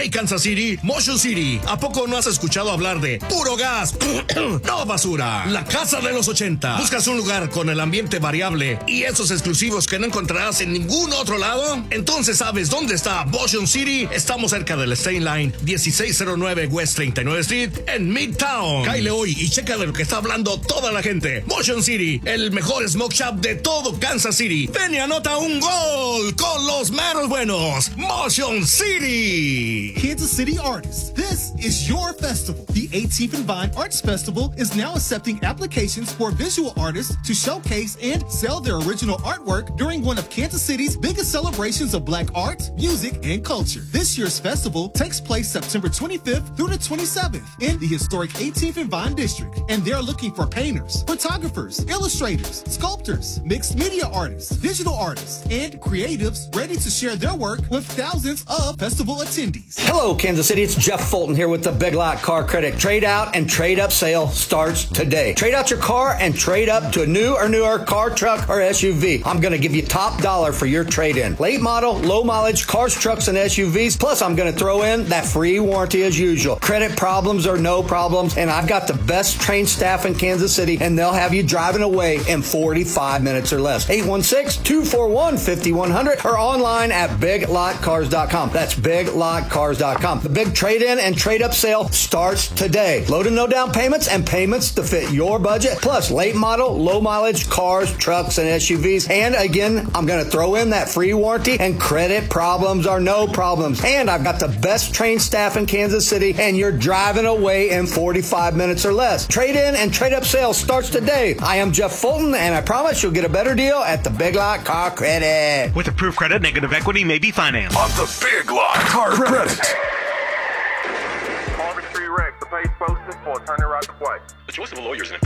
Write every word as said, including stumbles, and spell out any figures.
Hey Kansas City, Motion City. ¿A poco no has escuchado hablar de puro gas? No basura. La casa de los ochenta. ¿Buscas un lugar con el ambiente variable y esos exclusivos que no encontrarás en ningún otro lado? Entonces sabes dónde está Motion City. Estamos cerca del State Line, dieciséis cero nueve West treinta y nueve Street en Midtown. Cáile hoy y checa de lo que está hablando toda la gente. Motion City, el mejor smoke shop de todo Kansas City. Ven y anota un gol con los meros buenos. Motion City. Kansas City artists, this is your festival. The eighteenth and Vine Arts Festival is now accepting applications for visual artists to showcase and sell their original artwork during one of Kansas City's biggest celebrations of Black art, music, and culture. This year's festival takes place September twenty-fifth through the twenty-seventh in the historic eighteenth and Vine District, and they're looking for painters, photographers, illustrators, sculptors, mixed media artists, digital artists, and creatives ready to share their work with thousands of festival attendees. Hello, Kansas City. It's Jeff Fulton here with the Big Lot Car Credit. Trade out and trade up sale starts today. Trade out your car and trade up to a new or newer car, truck, or S U V. I'm going to give you top dollar for your trade-in. Late model, low mileage cars, trucks, and S U Vs. Plus, I'm going to throw in that free warranty as usual. Credit problems or no problems, and I've got the best trained staff in Kansas City, and they'll have you driving away in forty-five minutes or less. eight one six, two four one, five one zero zero or online at big lot cars dot com. That's big lot cars dot com. The big trade-in and trade-up sale starts today. Low to no down payments and payments to fit your budget. Plus, late model, low mileage cars, trucks, and S U Vs. And again, I'm going to throw in that free warranty, and credit problems are no problems. And I've got the best trained staff in Kansas City, and you're driving away in forty-five minutes or less. Trade-in and trade-up sale starts today. I am Jeff Fulton, and I promise you'll get a better deal at the Big Lot Car Credit. With approved credit, negative equity may be financed. On the Big Lot Car Credit. Marvin Street Rex, the page posted for attorney right to play. The choice of a lawyer is an